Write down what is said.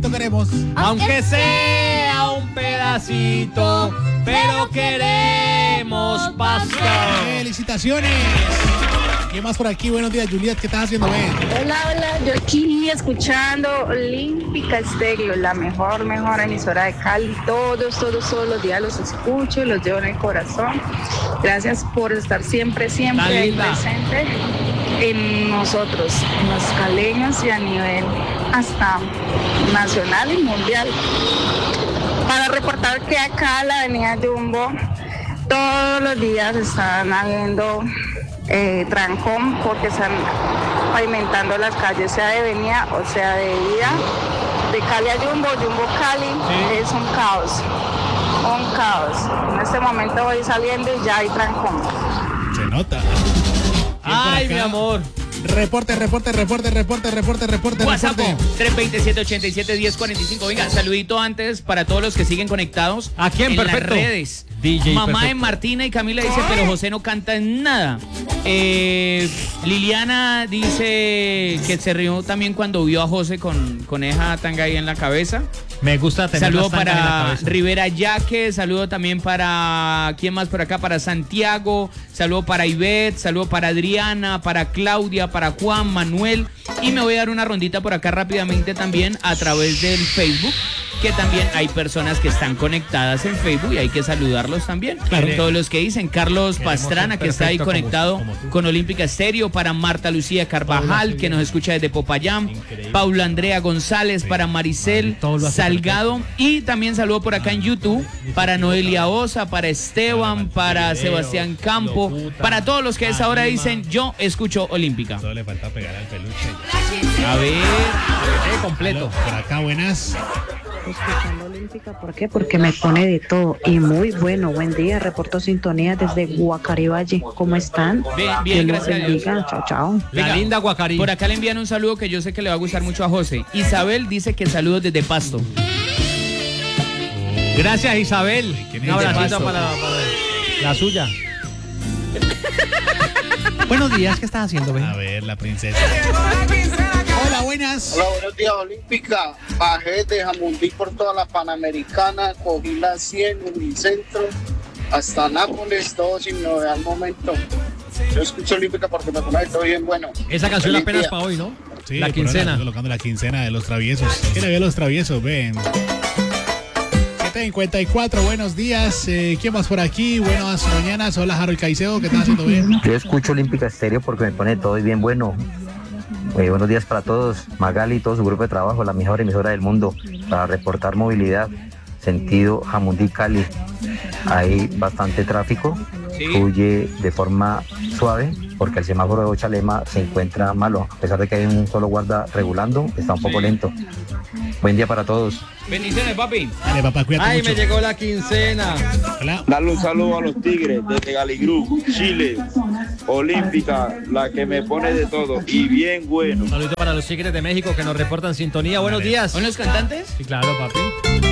pedacito queremos. Aunque sea un pedacito, pero queremos pastor. ¡Felicitaciones! ¿Qué más por aquí? Buenos días, Juliet. ¿Qué estás haciendo, Ben? Hola, yo aquí escuchando Olímpica Estéreo, la mejor emisora de Cali. Todos los días los escucho, los llevo en el corazón. Gracias por estar siempre ahí presente en nosotros, en los caleños y a nivel hasta nacional y mundial. Para reportar que acá la avenida Jumbo todos los días están habiendo trancón porque están pavimentando las calles, sea de venida o sea de ida. De Cali a Jumbo, Jumbo Cali, es un caos. En este momento voy saliendo y ya hay trancón. Se nota. Ay, mi amor. Reporte. WhatsApp 327-87-1045. Venga, saludito antes para todos los que siguen conectados. ¿A quién? En Perfecto. las redes. DJ Mamá perfecto. de Martina y Camila dice, pero José no canta en nada. Liliana dice que se rió también cuando vio a José con esa tanga ahí en la cabeza. Me gusta tener Saludo las tangas en la para cabeza. Rivera Yaque, saludo también para, ¿quién más por acá? Para Santiago, saludo para Ivette, saludo para Adriana, para Claudia, para Juan, Manuel. Y me voy a dar una rondita por acá rápidamente también a través del Facebook, que también hay personas que están conectadas en Facebook y hay que saludarlos también. Claro. Todos los que dicen, Carlos Pastrana, ser que está ahí perfecto conectado como tú. con Olímpica Estéreo, para Marta Lucía Carvajal, que nos escucha desde Popayán, Paula Andrea González, para Maricel Todo lo hace Salgado, y también saludo por acá en YouTube para Noelia Osa, para Esteban, para Sebastián Campo, para todos los que a esa hora dicen, yo escucho Olímpica. Solo le falta pegar al peluche. A ver, Completo. Por acá, buenas. Escuchando Olímpica, ¿por qué? Porque me pone de todo y muy bueno. Buen día, reporto sintonía desde Guacarivalle. ¿Cómo están? Bien, Dios los gracias a Dios. bendiga. Chao, chao. La Venga, linda Guacarí. Por acá le envían un saludo que yo sé que le va a gustar mucho a José. Isabel dice que saludos desde Pasto. Gracias, Isabel. ¿Quién Un es abracito Pasto? para la suya. Buenos días, ¿qué estás haciendo, Ben? A ver, la princesa. Hola, buenas. Hola, buenos días, Olímpica. Bajé de Jamundí por toda la Panamericana, cogí la 100, Unicentro, hasta Nápoles, todo sin novedad al momento. Yo escucho Olímpica porque me pone todo bien bueno. Esa canción Feliz apenas día. para hoy, ¿no? Sí, La por quincena. ahora estoy colocando la quincena de los traviesos. ¿Quién había los traviesos? Ven. 7:54, buenos días. ¿Quién más por aquí? Buenas mañanas. Hola, Harold Caicedo, ¿qué estás haciendo bien? Yo escucho Olímpica Estéreo porque me pone todo bien bueno. Buenos días para todos. Magali y todo su grupo de trabajo, la mejor emisora del mundo para reportar movilidad. Sentido Jamundí Cali. Hay bastante tráfico. Sí. Fluye de forma suave porque el semáforo de Ochalema se encuentra malo. A pesar de que hay un solo guarda regulando, está un poco lento. Buen día para todos. Bendiciones, papi. Dale, papá, cuídate Ay, mucho. me llegó la quincena. Hola. Darle un saludo a los Tigres desde Galigrú, Chile. Olímpica, la que me pone de todo y bien bueno. Saludos para los Tigres de México que nos reportan sintonía. Buenos días. ¿Son los cantantes? Sí, claro, papi.